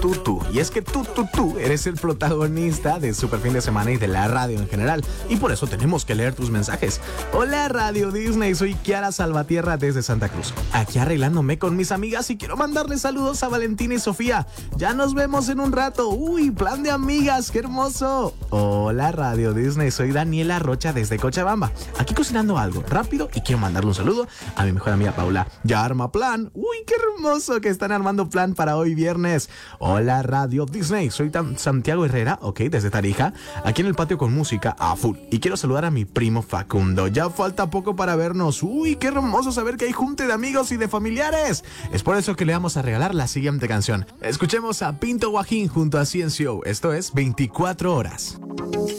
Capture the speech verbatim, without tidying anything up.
tú, tú. Y es que tú, tú, tú eres el protagonista de Super Fin de Semana y de la radio en general. Y por eso tenemos que leer tus mensajes. Hola Radio Disney, soy Kiara Salvatierra desde Santa Cruz. Aquí arreglándome con mis amigas y quiero mandarles saludos a Valentina y Sofía. Ya nos vemos en un rato. Uy, plan de amigas, qué hermoso. Hola Radio Disney, soy Daniela Rocha desde Cochabamba. Aquí cocinando algo rápido y quiero mandarle un saludo a mi mejor amiga Paula. Ya arma plan. Uy, qué hermoso que están armando plan para hoy viernes. Hola Radio Disney, soy Tam- Santiago Herrera, ok, desde Tarija, aquí en el patio con música a full. Y quiero saludar a mi primo Facundo. Ya falta poco para vernos. Uy, qué hermoso saber que hay junte de amigos y de familiares. Es por eso que le vamos a regalar la siguiente canción. Escuchemos a Pinto Guajín junto a Ciencio. Esto es veinticuatro horas.